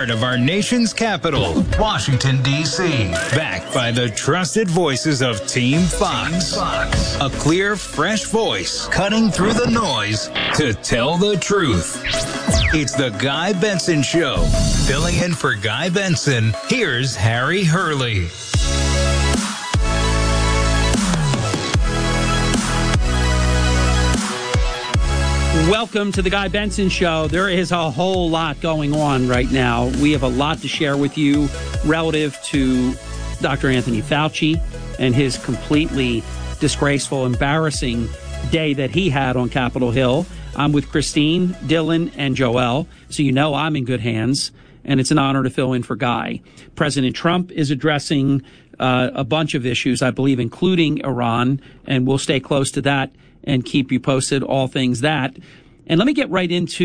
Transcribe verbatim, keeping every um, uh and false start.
heart of our nation's capital, Washington, D C Backed by the trusted voices of Team Fox. Fox. A clear, fresh voice cutting through the noise to tell the truth. It's the Guy Benson Show. Filling in for Guy Benson, here's Harry Hurley. Welcome to the Guy Benson Show. There is a whole lot going on right now. We have a lot to share with you relative to Doctor Anthony Fauci and his completely disgraceful, embarrassing day that he had on Capitol Hill. I'm with Christine, Dylan, and Joel, so you know I'm in good hands, and it's an honor to fill in for Guy. President Trump is addressing uh, a bunch of issues, I believe, including Iran, and we'll stay close to that and keep you posted, all things that. And let me get right into